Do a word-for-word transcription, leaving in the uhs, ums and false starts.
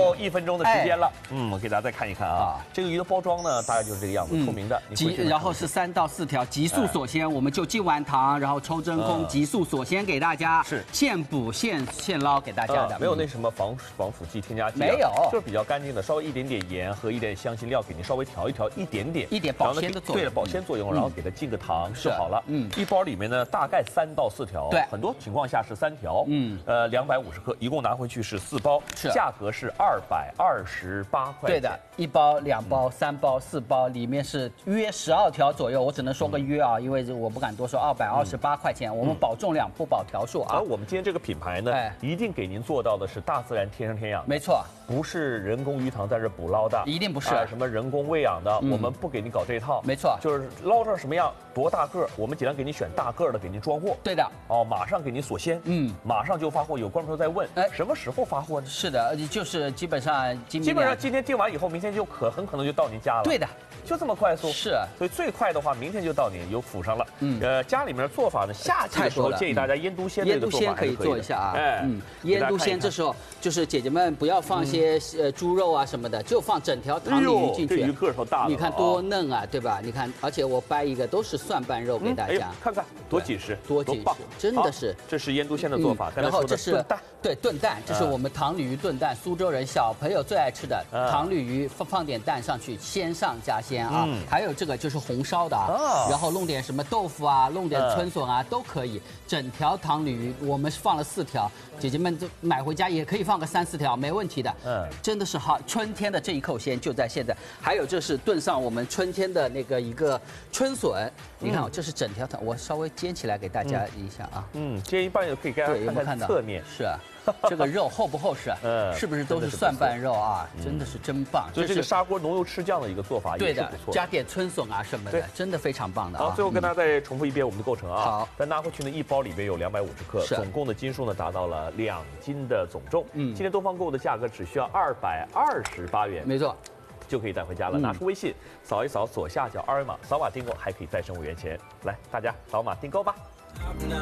后一分钟的时间了，嗯，我给大家再看一看啊，这个鱼的包装呢，大概就是这个样子，透明的， 急，然后是三到四条急速锁鲜，我们就进完糖，然后抽真空，急速锁鲜给大家， 是现捕现现捞给大家的， 没有那什么防防腐剂、添加剂， 没有， 就是比较干净的，稍微一点点盐和一点香辛料给您稍微调一调，一点点， 一点保鲜的作用， 对，保鲜作用，然后给它进个糖就好了。嗯，一包里面呢大概三到四条， 对， 很多情况下是三条，嗯，呃，两百五十克，一共拿回去是四包， 是， 价格是二百二十八块。 对的，一包、两包、三包、四包，里面是约十二条左右，我只能说个约啊，因为我不敢多说，二百二十八块钱，我们保重量不保条数啊。 而我们今天这个品牌呢，一定给您做到的是大自然天生天养， 没错， 不是人工鱼塘在这捕捞的， 一定不是什么人工喂养的，我们不给你搞这套， 没错， 就是捞成什么样，多大个，我们尽量给你选大个的，给您装货。 对的， 哦，马上给您锁鲜，嗯，马上就发货。有观众在问，哎，什么时候发货呢？ 是的，就是基本上今基本上今天订完以后，明天就可很可能就到您家了。 对的， 就这么快速。 是， 所以最快的话，明天就到您有府上了。嗯，呃，家里面的做法呢，夏季的时候建议大家腌笃鲜这个做法可以做一下啊。 哎， 嗯，腌笃鲜这时候就是姐姐们不要放些呃猪肉啊什么的，就放整条糖鲤鱼进去。 这鱼个头大， 你看多嫩啊，对吧？你看，而且我掰一个都是蒜瓣肉给大家， 看看多紧实， 多紧实，真的是。 这是腌笃鲜的做法， 然后这是炖蛋， 对，炖蛋，这是我们糖鲤鱼炖蛋，苏州人小朋友最爱吃的糖鲤鱼，放放点蛋上去，鲜上加鲜啊。还有这个就是红烧的啊，然后弄点什么豆腐啊，弄点春笋啊都可以。整条糖鲤鱼我们放了四条，姐姐们就买回家也可以放个三四条，没问题的。嗯，真的是好，春天的这一口鲜就在现在。还有这是炖上我们春天的那个一个春笋，你看这是整条糖，我稍微煎起来给大家一下啊。 嗯，煎一半也可以给大家看看侧面。 是啊。这个肉厚不厚实？嗯，是不是都是蒜瓣肉啊？真的是真棒。 所以这个砂锅浓油赤酱的一个做法也是不错， 加点春笋啊什么的，真的非常棒的。 好，最后跟大家再重复一遍我们的构成啊。好，咱拿回去呢，一包里边有两百五十克，总共的斤数呢达到了两斤的总重。嗯，今天东方购物的价格只需要二百二十八元， 没错， 就可以带回家了。拿出微信扫一扫左下角二维码，扫码订购还可以再省五元钱。来，大家扫码订购吧。